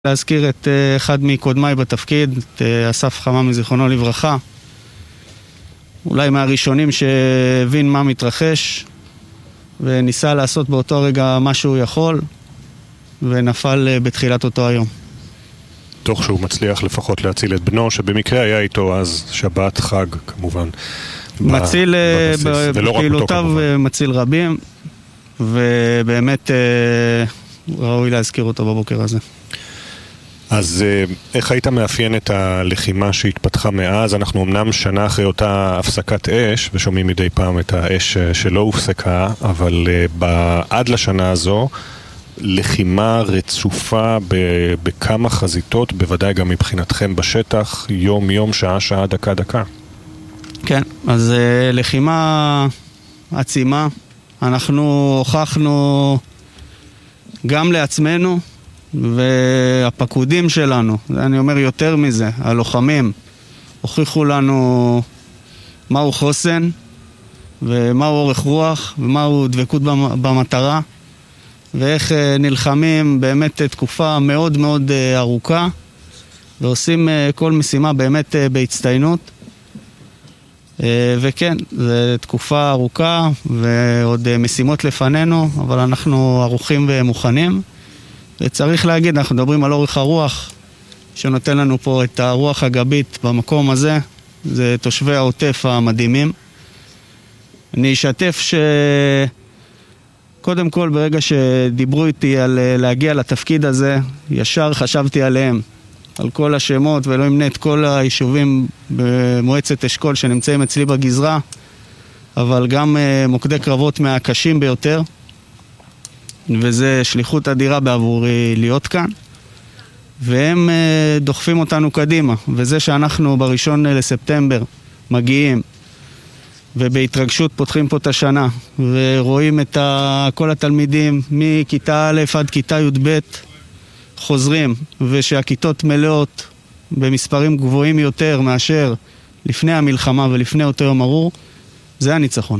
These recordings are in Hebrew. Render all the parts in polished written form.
להזכיר את אחד מקודמיי בתפקיד, את אסף חמם מזיכרונו לברכה. אולי מהראשונים שהבין מה מתרחש וניסה לעשות באותו רגע מה שהוא יכול ונפל בתחילת אותו היום. תוך שהוא מצליח לפחות להציל את בנו שבמקרה היה איתו אז שבת חג כמובן. מציל בפעילותיו מציל רבים ובאמת ראוי להזכיר אותו בבוקר הזה. אז איך היית מאפיין את הלחימה שהתפתחה מאז? אנחנו אמנם שנה אחרי אותה הפסקת אש, ושומעים מדי פעם את האש שלא הופסקה, אבל עד לשנה הזו, לחימה רצופה בכמה חזיתות, בוודאי גם מבחינתכם בשטח, יום-יום, שעה-שעה, דקה-דקה. כן, אז לחימה עצימה, אנחנו הוכחנו גם לעצמנו, והפקודים שלנו, אני אומר יותר מזה, הלוחמים הוכיחו לנו מהו חוסן ומהו אורך רוח ומהו דבקות במטרה ואיך נלחמים באמת תקופה מאוד מאוד ארוכה ועושים כל משימה באמת בהצטיינות. וכן, זו תקופה ארוכה ועוד משימות לפנינו, אבל אנחנו ערוכים ומוכנים. וצריך להגיד, אנחנו מדברים על אורך הרוח שנותן לנו פה את הרוח הגבית במקום הזה, זה תושבי העוטף המדהימים. אני אשתף שקודם כל ברגע שדיברו איתי על להגיע לתפקיד הזה, ישר חשבתי עליהם, על כל השמות, ולא אמנה את כל היישובים במועצת אשכול שנמצאים אצלי בגזרה, אבל גם מוקדי קרבות מהקשים ביותר. וזה שליחות אדירה בעבורי להיות כאן, והם דוחפים אותנו קדימה, וזה שאנחנו בראשון לספטמבר מגיעים, ובהתרגשות פותחים פה את השנה, ורואים את כל התלמידים מכיתה א' עד כיתה י"ב חוזרים, ושהכיתות מלאות במספרים גבוהים יותר מאשר לפני המלחמה ולפני אותו יום ארור, זה הניצחון.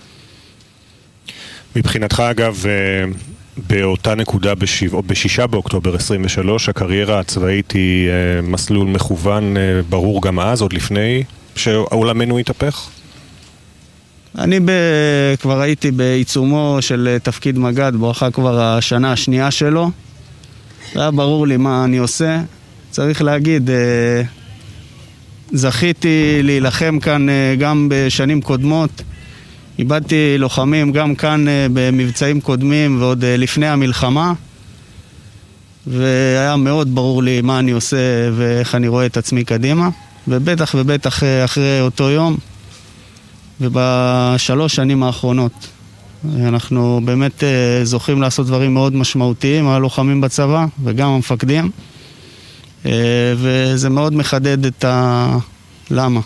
מבחינתך אגב, באותה נקודה ב6 באוקטובר 23, הקריירה הצבאית היא מסלול מכוון ברור גם אז, עוד לפני שעולמנו התהפך? אני כבר הייתי בעיצומו של תפקיד מג"ד, בואכה כבר השנה השנייה שלו. היה ברור לי מה אני עושה. צריך להגיד, זכיתי להילחם כאן גם בשנים קודמות. איבדתי לוחמים גם כאן במבצעים קודמים ועוד לפני המלחמה, והיה מאוד ברור לי מה אני עושה ואיך אני רואה את עצמי קדימה, ובטח אחרי אותו יום ובשלוש שנים האחרונות אנחנו באמת זוכים לעשות דברים מאוד משמעותיים, הלוחמים בצבא וגם המפקדים, וזה מאוד מחדד את למה.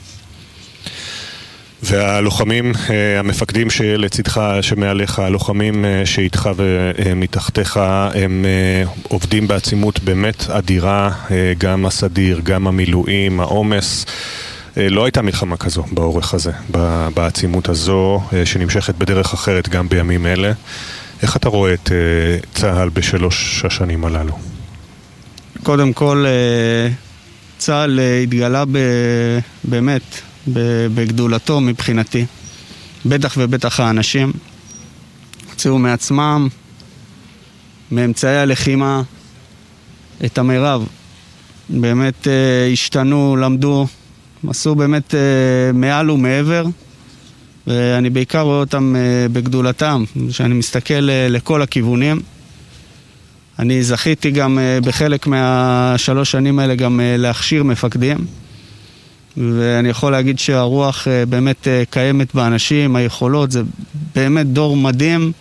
והלוחמים, המפקדים שלצדך, שמעליך, הלוחמים שאיתך ומתחתיך, הם עובדים בעצימות באמת אדירה, גם הסדיר, גם המילואים, העומס. לא הייתה מלחמה כזו באורך הזה, בעצימות הזו, שנמשכת בדרך אחרת גם בימים אלה. איך אתה רואה את צה"ל בשלוש השנים הללו? קודם כל, צה"ל התגלה באמת בגדולתו מבחינתי. בטח האנשים הוציאו מעצמם, מאמצעי הלחימה, את המרב. באמת השתנו, למדו, עשו באמת מעל ומעבר, ואני בעיקר רואה אותם בגדולתם, שאני מסתכל לכל הכיוונים. אני זכיתי גם בחלק מהשלוש שנים האלה גם להכשיר מפקדים, ואני יכול להגיד שהרוח באמת קיימת באנשים, היכולות, זה באמת דור מדהים,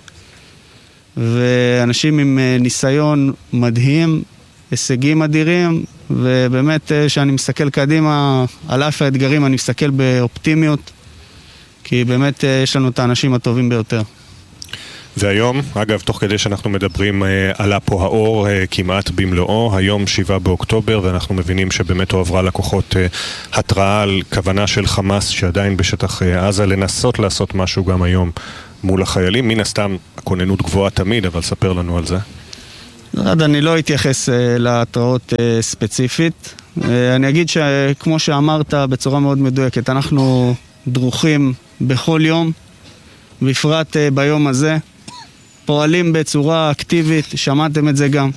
ואנשים עם ניסיון מדהים, הישגים אדירים, ובאמת שאני מסתכל קדימה, על אף האתגרים אני מסתכל באופטימיות, כי באמת יש לנו את האנשים הטובים ביותר. והיום, אגב, תוך כדי שאנחנו מדברים, עלה פה האור כמעט במלואו, היום 7 באוקטובר, ואנחנו מבינים שבאמת הועברה לכוחות התראה על כוונה של חמאס שעדיין בשטח עזה לנסות לעשות משהו גם היום מול החיילים. מן הסתם, הכוננות גבוהה תמיד, אבל ספר לנו על זה. אני לא אתייחס להתראות ספציפית. אני אגיד שכמו שאמרת בצורה מאוד מדויקת, אנחנו דרוכים בכל יום, בפרט ביום הזה, פועלים בצורה אקטיבית, שמעתם את זה גם,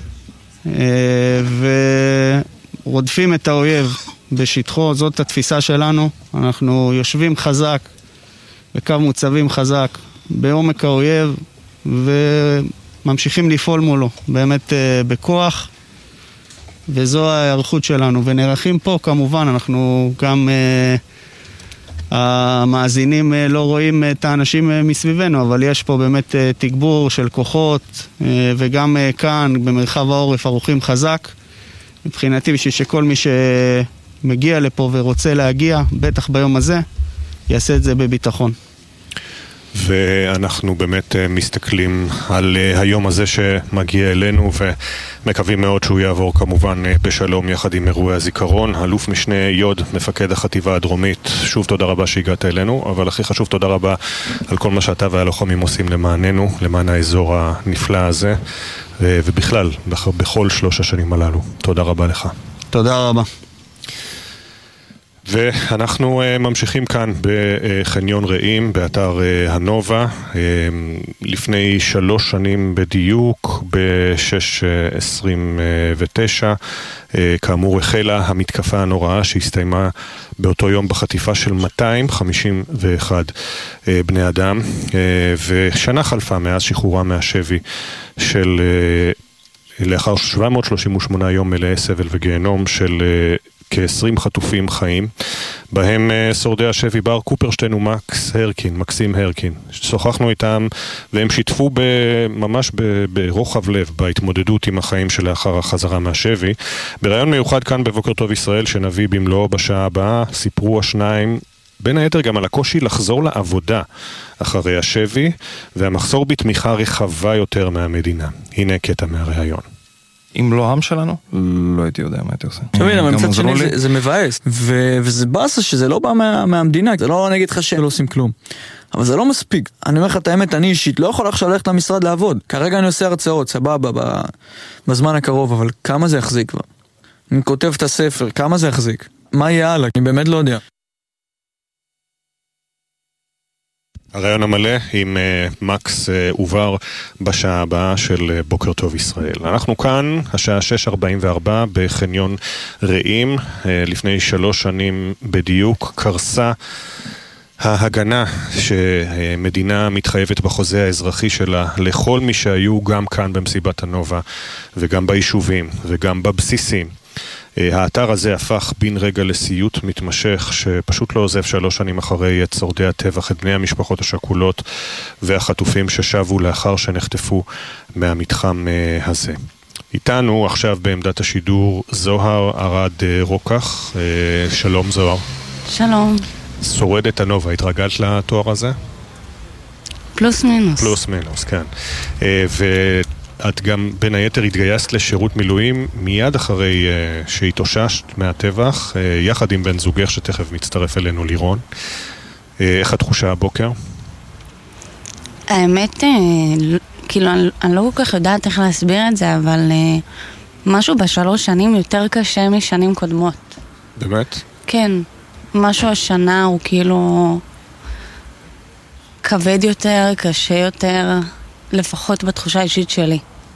ורודפים את האויב בשטחו, זאת התפיסה שלנו. אנחנו יושבים חזק, בקו מוצבים חזק, בעומק האויב, וממשיכים לפעול מולו, באמת בכוח, וזו ההיערכות שלנו. ונערכים פה, כמובן, אנחנו גם, המאזינים לא רואים את האנשים מסביבנו, אבל יש פה באמת תגבור של כוחות, וגם כאן, במרחב העורף, ערוכים חזק. מבחינתי, בשביל שכל מי שמגיע לפה ורוצה להגיע, בטח ביום הזה, יעשה את זה בביטחון. ואנחנו באמת מסתכלים על היום הזה שמגיע אלינו ומקווים מאוד שהוא יעבור כמובן בשלום יחד עם אירועי הזיכרון. אלוף משנה יוד, מפקד החטיבה הדרומית, שוב תודה רבה שהגעת אלינו, אבל הכי חשוב תודה רבה על כל מה שאתה והלוחמים עושים למעננו, למען האזור הנפלא הזה, ובכלל בכל 3 השנים הללו. תודה רבה לך. תודה רבה. ואנחנו ממשיכים כאן בחניון רעים, באתר הנובה, לפני 3 שנים בדיוק, ב-6:29, כאמור החלה המתקפה הנוראה שהסתיימה באותו יום בחטיפה של 251 בני אדם, ושנה חלפה מאז שחרורה מהשבי של, לאחר 738 יום מלאי סבל וגיהנום של כ-20 חטופים חיים, בהם שורדי השבי בר קופרשטיין ומקסים הרקין. שוחחנו איתם והם שיתפו ממש ברוחב לב בהתמודדות עם החיים שלאחר החזרה מהשבי. בראיון מיוחד כאן בבוקר טוב ישראל שנביא במלואו בשעה הבאה, סיפרו השניים בין היתר גם על הקושי לחזור לעבודה אחרי השבי והמחסור בתמיכה רחבה יותר מהמדינה. הנה קטע מהראיון. אם לא העם שלנו, לא הייתי יודע מה הייתי עושה. תמיד, אבל מצד שני זה מבאס, וזה באסה שזה לא בא מהמדינה, זה לא נגיד לך שלא עושים כלום. אבל זה לא מספיק. אני אומר לך את האמת, אני אישית לא יכול עכשיו ללכת למשרד לעבוד. כרגע אני עושה הרצאות, סבבה, בזמן הקרוב, אבל כמה זה יחזיק כבר? אני כותב את הספר, כמה זה יחזיק? מה יהיה הלאה? אני באמת לא יודע. הרעיון המלא עם מקס עובר בשעה הבאה של בוקר טוב ישראל. אנחנו כאן, השעה 6:44 בחניון רעים. לפני 3 שנים בדיוק קרסה ההגנה שמדינה מתחייבת בחוזה האזרחי שלה לכל מי שהיו גם כאן במסיבת הנובה וגם ביישובים וגם בבסיסים. האתר הזה הפך בין רגע לסיוט מתמשך שפשוט לא עוזב 3 שנים אחרי את שורדי הטבח, את בני המשפחות השכולות והחטופים ששבו לאחר שנחטפו מהמתחם הזה. איתנו עכשיו בעמדת השידור זוהר ארד רוקח. שלום זוהר. שלום. שורדת הנובה, התרגלת לתואר הזה? פלוס מינוס. פלוס מינוס, כן. את גם בין היתר התגייסת לשירות מילואים מיד אחרי שהתאוששת מהטבח, יחד עם בן זוגך שתכף מצטרף אלינו לירון. איך התחושה הבוקר? האמת, כאילו אני לא כל כך יודעת איך להסביר את זה, אבל משהו ב3 שנים יותר קשה משנים קודמות. באמת? כן, משהו השנה הוא כאילו כבד יותר, קשה יותר, לפחות בתחושה האישית שלי.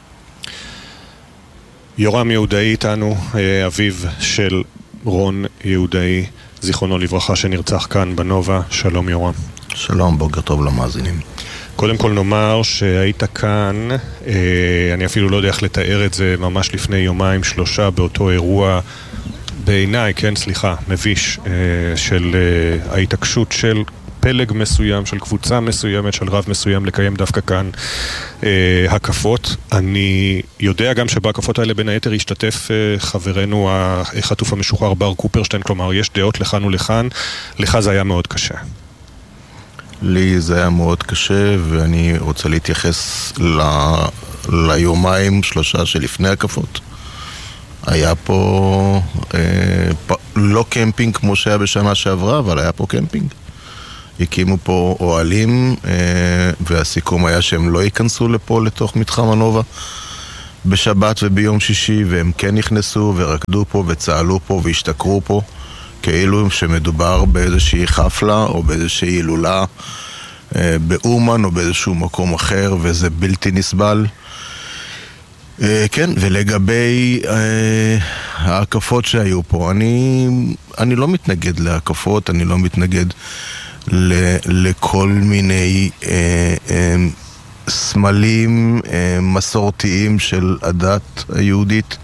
יורם יהודאי איתנו, אביו של רון יהודאי, זיכרונו לברכה, שנרצח כאן בנובה. שלום יורם. שלום, בוקר טוב למאזינים. קודם כל נאמר שהיית כאן, אני אפילו לא יודע איך לתאר את זה, ממש לפני 2-3 באותו אירוע, בעיניי, כן, סליחה, מביש, של ההתעקשות של פלג מסוים, של קבוצה מסוימת, של רב מסוים, לקיים דווקא כאן הקפות. אני יודע גם שבהקפות האלה בין היתר השתתף חברנו החטוף המשוחרר בר קופרשטיין, כלומר יש דעות לכאן ולכאן. לך זה היה מאוד קשה. לי זה היה מאוד קשה, ואני רוצה להתייחס ליומיים 3 שלפני הקפות. היה פה לא קמפינג כמו שהיה בשנה שעברה, אבל היה פה קמפינג. הקימו פה אוהלים, והסיכום היה שהם לא ייכנסו לפה לתוך מתחם הנובה, בשבת וביום שישי, והם כן נכנסו ורקדו פה וצהלו פה והשתכרו פה, כאילו שמדובר באיזושהי חפלה או באיזושהי הילולה באומן או באיזשהו מקום אחר, וזה בלתי נסבל. כן, ולגבי ההקפות שהיו פה, אני לא מתנגד להקפות, אני לא מתנגד לכל מיני סמלים מסורתיים של הדת היהודית.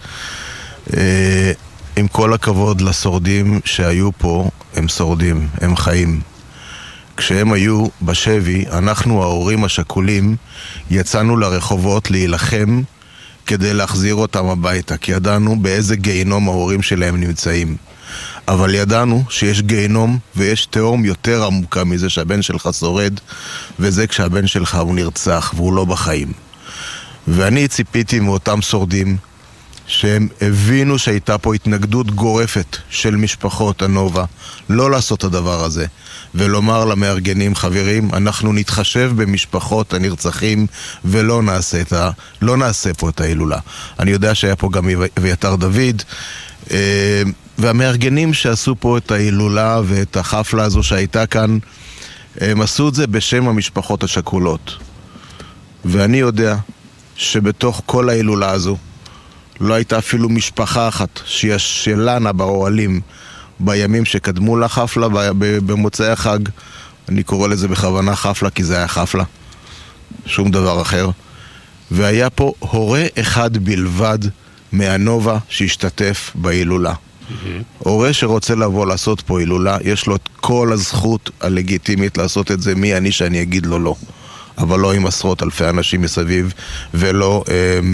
עם כל הכבוד לשורדים שהיו פה, הם שורדים, הם חיים. כשהם היו בשבי, אנחנו ההורים השכולים יצאנו לרחובות להילחם כדי להחזיר אותם הביתה, כי ידענו באיזה גיהנום ההורים שלהם נמצאים. אבל ידענו שיש גיהנום ויש תהום יותר עמוקה מזה שהבן שלך שורד, וזה כשהבן שלך הוא נרצח והוא לא בחיים. ואני ציפיתי מאותם שורדים שהם הבינו שהייתה פה התנגדות גורפת של משפחות הנובה לא לעשות את הדבר הזה, ולומר למארגנים, חברים, אנחנו נתחשב במשפחות הנרצחים ולא נעשה פה את ההילולה. אני יודע שהיה פה גם אביתר דוד, והמארגנים שעשו פה את ההילולה ואת החפלה הזו שהייתה כאן, הם עשו את זה בשם המשפחות השכולות. ואני יודע שבתוך כל ההילולה הזו לא הייתה אפילו משפחה אחת שישלנה באוהלים בימים שקדמו לחפלה, במוצאי החג. אני קורא לזה בכוונה חפלה כי זה היה חפלה, שום דבר אחר. והיה פה הורה אחד בלבד מהנובה שהשתתף בהילולה. הורה שרוצה לבוא לעשות פה הילולה, יש לו את כל הזכות הלגיטימית לעשות את זה. מי אני שאני אגיד לו לא? אבל לא עם עשרות אלפי אנשים מסביב, ולא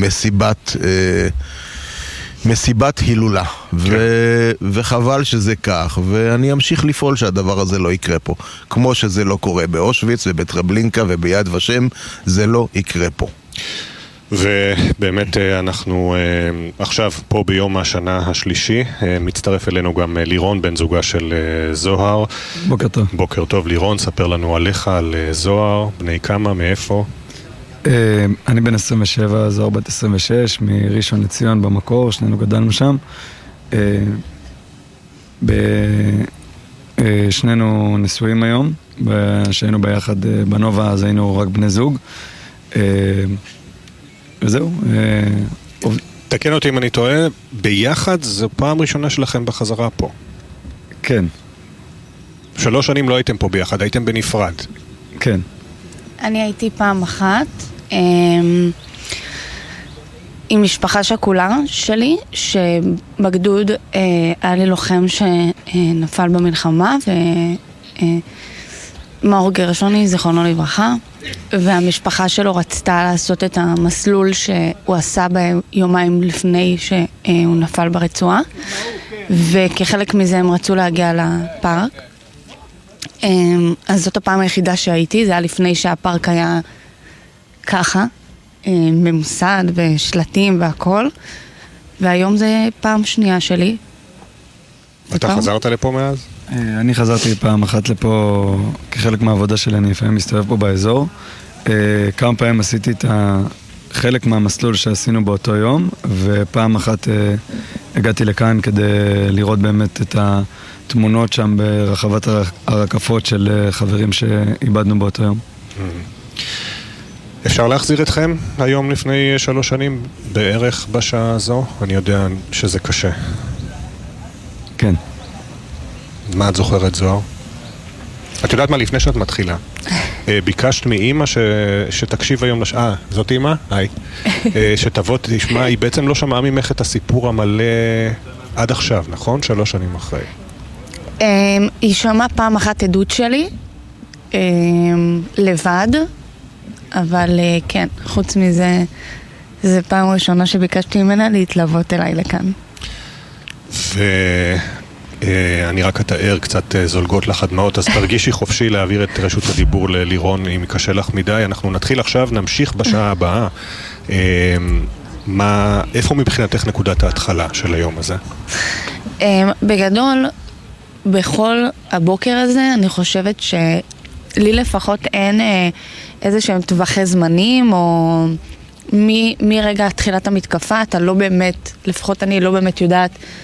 מסיבת הילולה. וחבל שזה כך, ואני אמשיך לפעול שהדבר הזה לא יקרה פה. כמו שזה לא קורה באושוויץ ובטרבלינקה וביד ושם, זה לא יקרה פה. ובאמת אנחנו עכשיו פה ביום השנה השלישי, מצטרף אלינו גם לירון, בן זוגה של זוהר. בוקר טוב. בוקר טוב לירון, ספר לנו עליך, על זוהר, בני כמה, מאיפה? אני בן 27, זוהר בת 26, מראשון לציון במקור, שנינו גדלנו שם. שנינו נשואים היום, שהיינו ביחד בנובה, אז היינו רק בני זוג. וזהו. תקן אותי אם אני טועה, ביחד זו פעם ראשונה שלכם בחזרה פה. כן. 3 שנים לא הייתם פה ביחד, הייתם בנפרד. כן. אני הייתי פעם אחת עם משפחה שכולה שלי, שבגדוד היה לי לוחם שנפל במלחמה, מאור גרשוני, זיכרונו לברכה, והמשפחה שלו רצתה לעשות את המסלול שהוא עשה ביומיים לפני שהוא נפל ברצועה, וכחלק מזה הם רצו להגיע לפארק. אז זאת הפעם היחידה שהייתי, זה היה לפני שהפארק היה ככה, ממוסד ושלטים והכל, והיום זה פעם שנייה שלי. אתה חזרת לפה מאז? אני חזרתי פעם אחת לפה כחלק מהעבודה שלי, אני לפעמים מסתובב פה באזור. כמה פעמים עשיתי את חלק מהמסלול שעשינו באותו יום, ופעם אחת הגעתי לכאן כדי לראות באמת את התמונות שם ברחבת הרקפות של חברים שאיבדנו באותו יום. אפשר להחזיר אתכם היום לפני 3 שנים בערך בשעה הזו? אני יודע שזה קשה. כן. מה את זוכרת, זוהר? את יודעת מה, לפני שאת מתחילה, ביקשת מאמא שתקשיב היום זאת אמא? היי. שתבוא תשמע, היא בעצם לא שמעה ממך את הסיפור המלא עד עכשיו, נכון? 3 שנים אחרי. היא שמעה פעם אחת עדות שלי, לבד, אבל כן, חוץ מזה, זה פעם ראשונה שביקשתי ממנה להתלוות אליי לכאן. אני רק אתאר, קצת זולגות לך הדמעות, אז תרגישי חופשי להעביר את רשות הדיבור ללירון אם קשה לך מדי. אנחנו נתחיל עכשיו, נמשיך בשעה הבאה. איפה מבחינתך נקודת ההתחלה של היום הזה? בגדול, בכל הבוקר הזה אני חושבת שלי לפחות אין איזה שהם טווחי זמנים או מרגע תחילת המתקפה, אתה לא באמת, לפחות אני לא באמת יודעת